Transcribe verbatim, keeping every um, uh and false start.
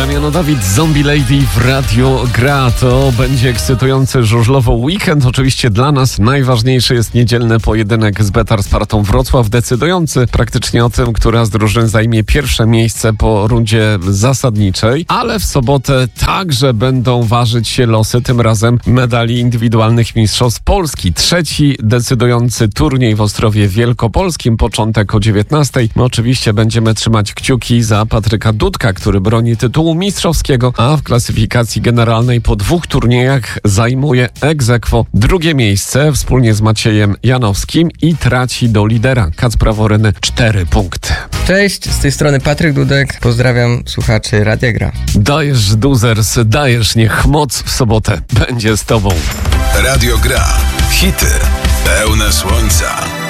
Damiano Dawid, Zombie Lady w Radio Gra. To będzie ekscytujący żużlowo weekend. Oczywiście dla nas najważniejszy jest niedzielny pojedynek z Betar Spartą Wrocław, decydujący praktycznie o tym, która z drużyn zajmie pierwsze miejsce po rundzie zasadniczej. Ale w sobotę także będą ważyć się losy, tym razem medali indywidualnych Mistrzostw Polski. Trzeci decydujący turniej w Ostrowie Wielkopolskim, początek o dziewiętnastej. My oczywiście będziemy trzymać kciuki za Patryka Dudka, który broni tytułu mistrzowskiego, a w klasyfikacji generalnej po dwóch turniejach zajmuje ex aequo drugie miejsce wspólnie z Maciejem Janowskim i traci do lidera Kacpra Woryny cztery punkty. Cześć, z tej strony Patryk Dudek. Pozdrawiam słuchaczy Radia Gra. Dajesz, Duzers, dajesz, niech moc w sobotę będzie z tobą. Radio Gra. Hity pełne słońca.